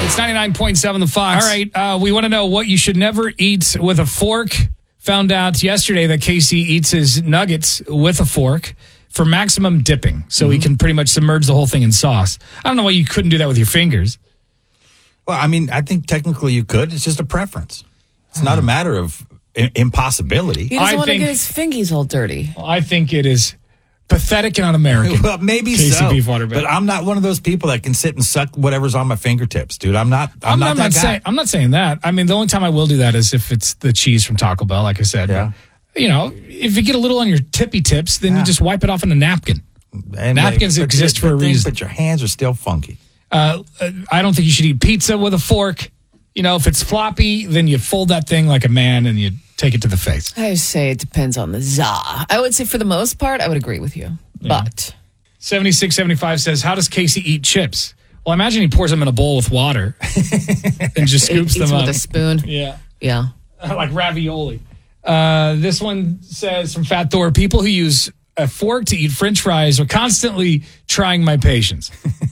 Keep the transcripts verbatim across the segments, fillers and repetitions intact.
It's ninety-nine point seven The Fox. All right, uh, we want to know what you should never eat with a fork. Found out yesterday that Casey eats his nuggets with a fork for maximum dipping. So mm-hmm. he can pretty much submerge the whole thing in sauce. I don't know why you couldn't do that with your fingers. Well, I mean, I think technically you could. It's just a preference. It's not a matter of I- impossibility. He doesn't I want think, to get his fingies all dirty. I think it is pathetic and un-American. Well, maybe Casey so. Beefwater, but I'm not one of those people that can sit and suck whatever's on my fingertips, dude. I'm not. I'm, I'm not, not, that not guy. saying. I'm not saying that. I mean, the only time I will do that is if it's the cheese from Taco Bell, like I said. Yeah. But, you know, if you get a little on your tippy tips, then Yeah. you just wipe it off on a napkin. And Napkins they, exist but, for a but reason. But your hands are still funky. Uh, I don't think you should eat pizza with a fork. You know, if it's floppy, then you fold that thing like a man and you take it to the face. I would say it depends on the za. I would say for the most part, I would agree with you. Yeah. But seventy-six seventy-five says, how does Casey eat chips? Well, I imagine he pours them in a bowl with water and just scoops eats them with up. a spoon. Yeah. Yeah. Like ravioli. Uh, this one says from Fat Thor, people who use a fork to eat French fries are constantly trying my patience.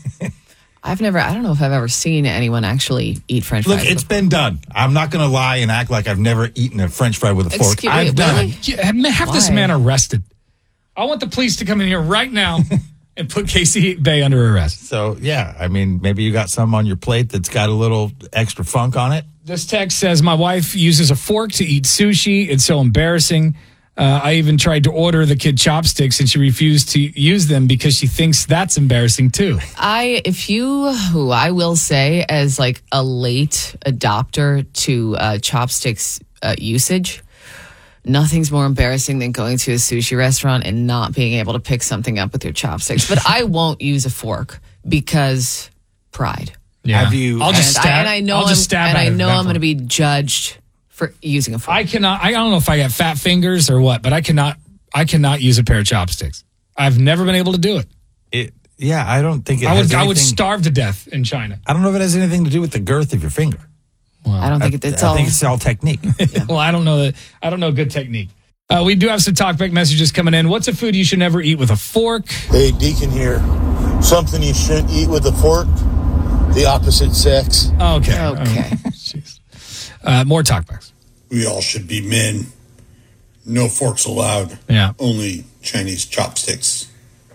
I've never, I don't know if I've ever seen anyone actually eat French Look, fries. it's before. been done. I'm not going to lie and act like I've never eaten a French fry with a fork. Excuse me, I've done really? it. Yeah, have this Why? man arrested. I want the police to come in here right now and put Casey Bay under arrest. So, yeah, I mean, maybe you got some on your plate that's got a little extra funk on it. This text says, my wife uses a fork to eat sushi. It's so embarrassing. Uh, I even tried to order the kid chopsticks and she refused to use them because she thinks that's embarrassing too. I, if you, who I will say as like a late adopter to uh, chopsticks uh, usage, nothing's more embarrassing than going to a sushi restaurant and not being able to pick something up with your chopsticks. But I won't use a fork because pride. Yeah. Have you- I'll just and, stab. I, and I know I'll I'm, just stab and at I it know with that I'm going to fork. be judged for using a fork. I cannot. I don't know if I got fat fingers or what, but I cannot. I cannot use a pair of chopsticks. I've never been able to do it. It, yeah, I don't think it I has would. I would anything- starve to death in China. I don't know if it has anything to do with the girth of your finger. I don't think it, it's I all. think it's all technique. Well, I don't know that. I don't know good technique. Uh, we do have some talkback messages coming in. What's a food you should never eat with a fork? Hey, Deacon here. Something you shouldn't eat with a fork? The opposite sex. Okay. Okay. Jeez. Uh, more talkbacks. We all should be men. No forks allowed. Yeah. Only Chinese chopsticks.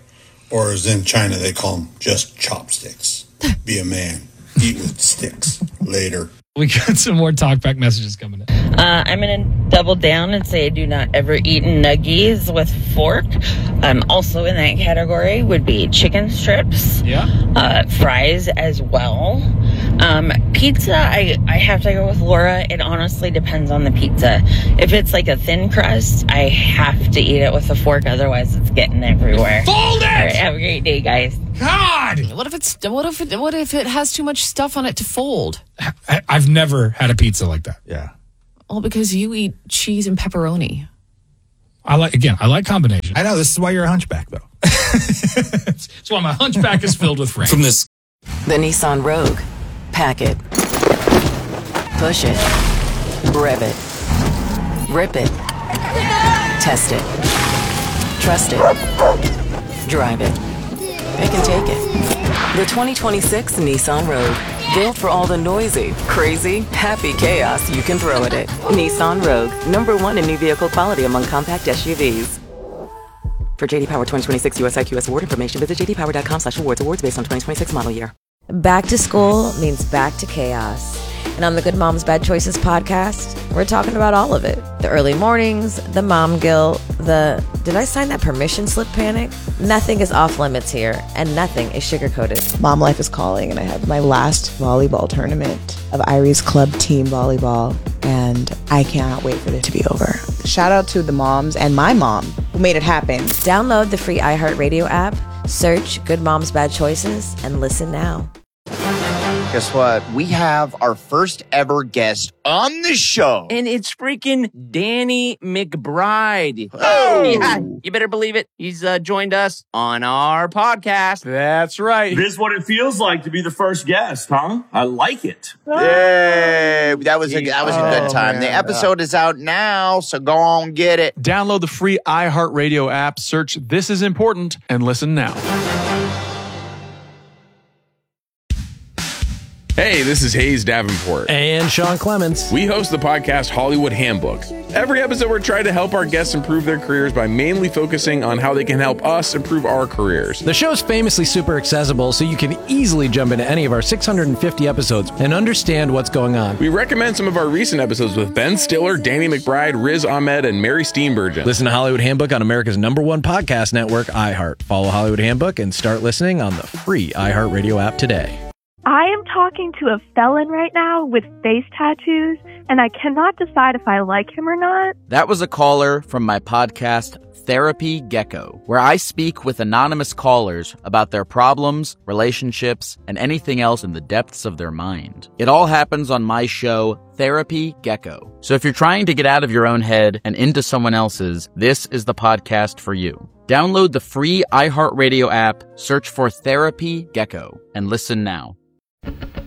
Or as in China, they call them just chopsticks. Be a man. Eat with sticks. Later. We got some more talkback messages coming in. Uh, I'm going to double down and say I do not ever eat nuggies with fork. Um, also in that category would be chicken strips. Yeah. Uh, fries as well. Um, pizza, I, I have to go with Laura. It honestly depends on the pizza. If it's like a thin crust, I have to eat it with a fork. Otherwise, it's getting everywhere. Fold it! All right, have a great day, guys. God! What if it's what if it what if it has too much stuff on it to fold? I, I've never had a pizza like that. Yeah. Well, because you eat cheese and pepperoni. I like again. I like combination. I know. This is why you're a hunchback, though. That's why my hunchback is filled with rain. From this. The Nissan Rogue. Pack it. Push it. Rev it. Rip it. Test it. Trust it. Drive it. It can take it. The twenty twenty-six Nissan Rogue. Built for all the noisy, crazy, happy chaos you can throw at it. Nissan Rogue. Number one in new vehicle quality among compact S U Vs. For J D Power twenty twenty-six U S I Q S award information, visit j d power dot com slash awards. Awards based on twenty twenty-six model year. Back to school means back to chaos. And on the Good Moms Bad Choices podcast, we're talking about all of it. The early mornings, the mom guilt, the did I sign that permission slip panic? Nothing is off limits here, and nothing is sugar-coated. Mom life is calling, and I have my last volleyball tournament of Irie's Club Team Volleyball, and I cannot wait for it to be over. Shout out to the moms and my mom who made it happen. Download the free iHeartRadio app, search Good Moms Bad Choices, and listen now. Guess what? We have our first ever guest on the show. And it's freaking Danny McBride. Oh! Yeah, you better believe it. He's uh, joined us on our podcast. That's right. This is what it feels like to be the first guest, huh? I like it. Yay! That was a, that was a good Oh, time. man. The episode is out now, so go on get it. Download the free iHeartRadio app, search This Is Important, and listen now. Hey, this is Hayes Davenport. And Sean Clements. We host the podcast Hollywood Handbook. Every episode, we're trying to help our guests improve their careers by mainly focusing on how they can help us improve our careers. The show's famously super accessible, so you can easily jump into any of our six hundred fifty episodes and understand what's going on. We recommend some of our recent episodes with Ben Stiller, Danny McBride, Riz Ahmed, and Mary Steenburgen. Listen to Hollywood Handbook on America's number one podcast network, iHeart. Follow Hollywood Handbook and start listening on the free iHeartRadio app today. I am talking to a felon right now with face tattoos, and I cannot decide if I like him or not. That was a caller from my podcast, Therapy Gecko, where I speak with anonymous callers about their problems, relationships, and anything else in the depths of their mind. It all happens on my show, Therapy Gecko. So if you're trying to get out of your own head and into someone else's, this is the podcast for you. Download the free iHeartRadio app, search for Therapy Gecko, and listen now.